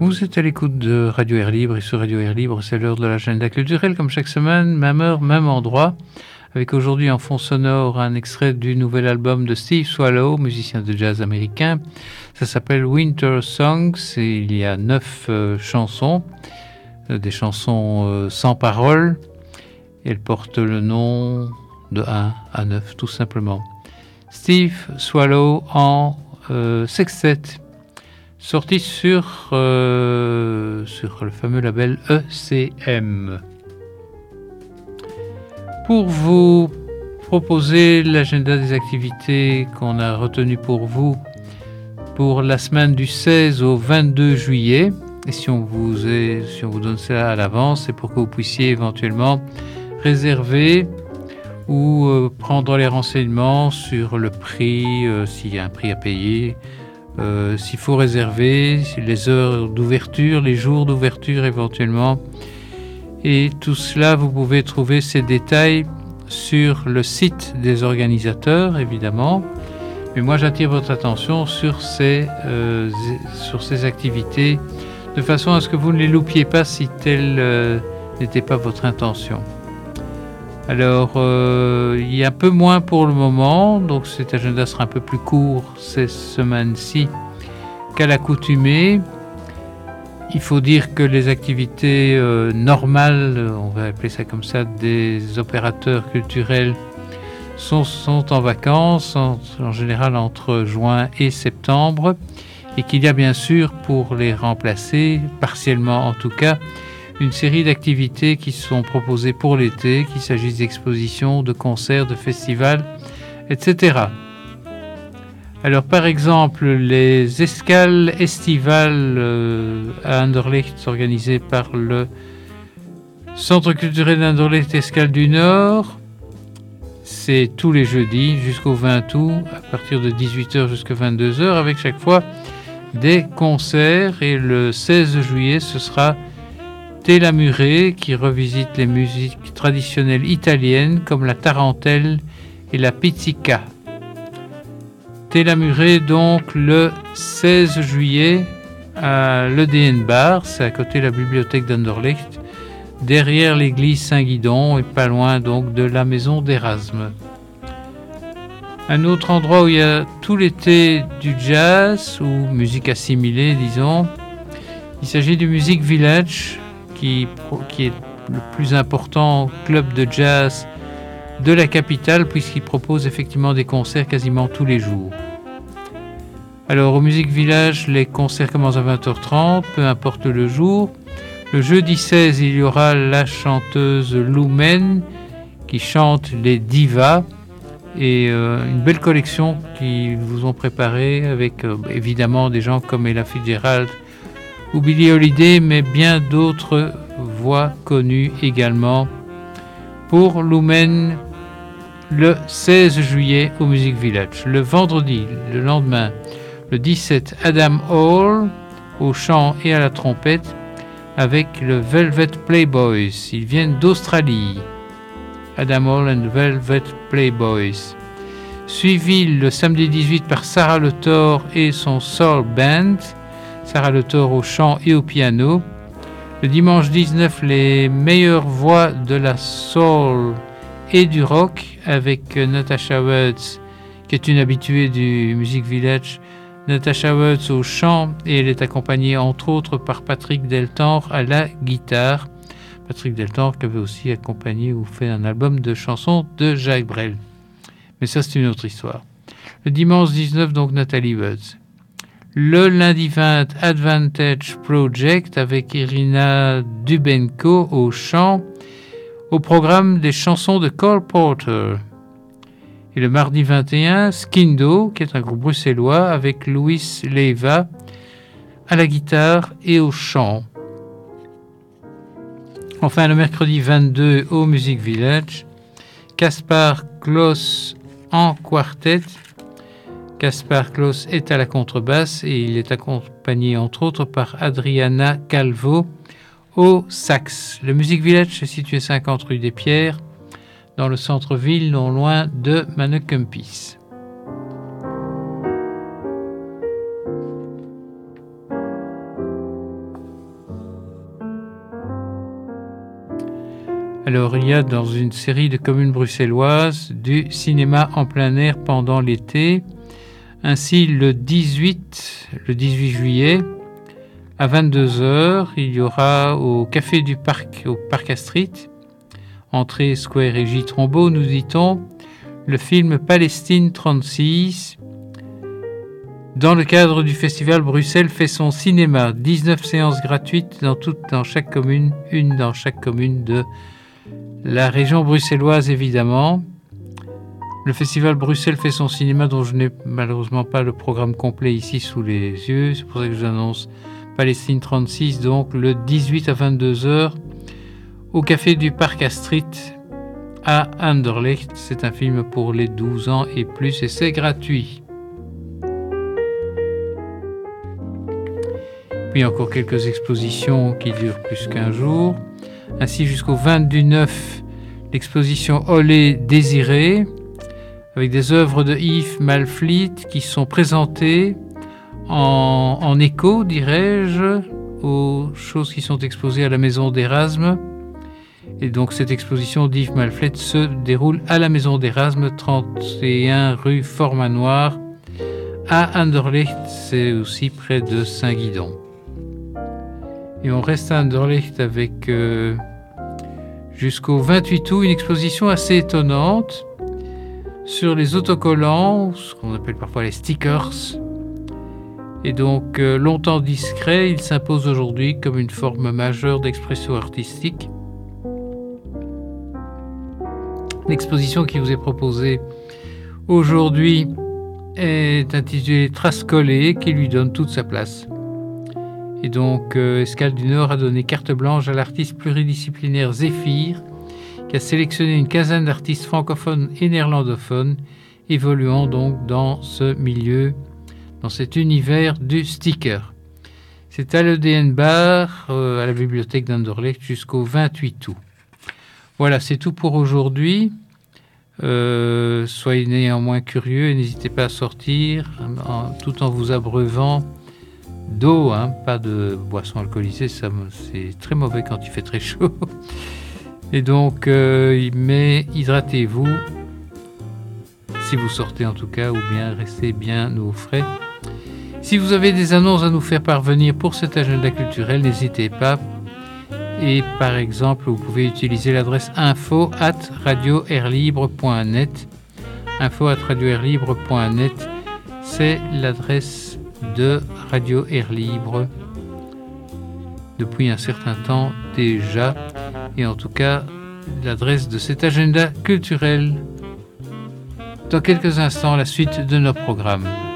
Vous êtes à l'écoute de Radio Air Libre et sur Radio Air Libre, c'est l'heure de l'agenda culturel comme chaque semaine, même heure, même endroit, avec aujourd'hui en fond sonore un extrait du nouvel album de Steve Swallow, musicien de jazz américain. Ça s'appelle Winter Songs et il y a 9 chansons, des chansons sans paroles. Elles portent le nom de 1 à 9 tout simplement. Steve Swallow en sextet, sorti sur le fameux label ECM. Pour vous proposer l'agenda des activités qu'on a retenu pour vous pour la semaine du 16 au 22 juillet, et si on vous donne cela à l'avance, c'est pour que vous puissiez éventuellement réserver ou prendre les renseignements sur le prix, s'il y a un prix à payer, s'il faut réserver, les heures d'ouverture, les jours d'ouverture éventuellement. Et tout cela, vous pouvez trouver ces détails sur le site des organisateurs, évidemment. Mais moi, j'attire votre attention sur ces activités, de façon à ce que vous ne les loupiez pas si telle n'était pas votre intention. Alors, il y a un peu moins pour le moment, donc cet agenda sera un peu plus court ces semaines-ci qu'à l'accoutumée. Il faut dire que les activités normales, on va appeler ça comme ça, des opérateurs culturels sont en vacances, en général entre juin et septembre, et qu'il y a bien sûr pour les remplacer, partiellement en tout cas, une série d'activités qui sont proposées pour l'été, qu'il s'agisse d'expositions, de concerts, de festivals, etc. Alors par exemple, les escales estivales à Anderlecht organisées par le Centre culturel d'Anderlecht Escale du Nord, c'est tous les jeudis jusqu'au 20 août, à partir de 18h jusqu'à 22h, avec chaque fois des concerts. Et le 16 juillet, ce sera Tela Murray qui revisite les musiques traditionnelles italiennes comme la tarentelle et la pizzica. Tela Murray donc le 16 juillet à l'EDN Bar, c'est à côté de la bibliothèque d'Anderlecht, derrière l'église Saint-Guidon et pas loin donc de la maison d'Erasme. Un autre endroit où il y a tout l'été du jazz ou musique assimilée, disons, il s'agit du Music Village qui est le plus important club de jazz de la capitale puisqu'il propose effectivement des concerts quasiment tous les jours. Alors au Music Village, les concerts commencent à 20h30, peu importe le jour. Le jeudi 16, il y aura la chanteuse Lumen qui chante les divas et une belle collection qu'ils vous ont préparée avec évidemment des gens comme Ella Fitzgerald ou Billie Holiday, mais bien d'autres voix connues également. Pour Lumen, le 16 juillet au Music Village. Le vendredi, le lendemain, le 17, Adam Hall au chant et à la trompette avec le Velvet Playboys. Ils viennent d'Australie. Adam Hall and Velvet Playboys. Suivi le samedi 18 par Sarah Le Thor et son Soul Band. Sarah Le Thor au chant et au piano. Le dimanche 19, les meilleures voix de la soul et du rock avec Natasha Woods, qui est une habituée du Music Village. Natasha Woods au chant et elle est accompagnée entre autres par Patrick Deltenre à la guitare. Patrick Deltenre qui avait aussi accompagné ou fait un album de chansons de Jacques Brel. Mais ça c'est une autre histoire. Le dimanche 19 donc Nathalie Woods. Le lundi 20 Advantage Project avec Irina Dubenko au chant. Au programme des chansons de Cole Porter. Et le mardi 21, Skindo, qui est un groupe bruxellois, avec Louis Leiva à la guitare et au chant. Enfin, le mercredi 22, au Music Village, Kaspar Klaus en quartet. Kaspar Klaus est à la contrebasse et il est accompagné entre autres par Adriana Calvo au sax. Le Music Village est situé 50 rue des Pierres, dans le centre-ville, non loin de Mannekumpis. Alors, il y a dans une série de communes bruxelloises du cinéma en plein air pendant l'été. Ainsi, le 18 juillet, à 22h, il y aura au Café du Parc, au Parc Astrid, entrée Square et J. Trombeau, nous dit-on, le film Palestine 36, dans le cadre du festival Bruxelles fait son cinéma. 19 séances gratuites dans chaque commune, une dans chaque commune de la région bruxelloise, évidemment. Le festival Bruxelles fait son cinéma, dont je n'ai malheureusement pas le programme complet ici sous les yeux. C'est pour ça que je vous annonce Palestine 36, donc le 18 à 22h, au Café du Parc Astrid à Anderlecht. C'est un film pour les 12 ans et plus et c'est gratuit. Puis encore quelques expositions qui durent plus qu'un jour. Ainsi, jusqu'au 22/9, l'exposition Olé Désiré, avec des œuvres de Yves Malfliet qui sont présentées en écho, dirais-je, aux choses qui sont exposées à la Maison d'Erasme. Et donc cette exposition d'Yves Malfliet se déroule à la Maison d'Erasme, 31 rue Fort-Manoir, à Anderlecht, c'est aussi près de Saint-Guidon. Et on reste à Anderlecht avec jusqu'au 28 août une exposition assez étonnante sur les autocollants, ce qu'on appelle parfois les stickers. Et donc longtemps discret, il s'impose aujourd'hui comme une forme majeure d'expression artistique. L'exposition qui vous est proposée aujourd'hui est intitulée Traces collées, qui lui donne toute sa place. Et donc, Escale du Nord a donné carte blanche à l'artiste pluridisciplinaire Zéphyr, qui a sélectionné une quinzaine d'artistes francophones et néerlandophones, évoluant donc dans ce milieu, dans cet univers du sticker. C'est à l'EDN Bar, à la bibliothèque d'Anderlecht, jusqu'au 28 août. Voilà, c'est tout pour aujourd'hui. Soyez néanmoins curieux et n'hésitez pas à sortir, tout en vous abreuvant d'eau, pas de boissons alcoolisées, ça c'est très mauvais quand il fait très chaud. Et donc, mais hydratez-vous, si vous sortez en tout cas, ou bien restez bien au frais. Si vous avez des annonces à nous faire parvenir pour cet agenda culturel, n'hésitez pas. Et par exemple, vous pouvez utiliser l'adresse info@radioairlibre.net. info@radioairlibre.net, c'est l'adresse de Radio Air Libre depuis un certain temps déjà, et en tout cas l'adresse de cet agenda culturel. Dans quelques instants, la suite de nos programmes.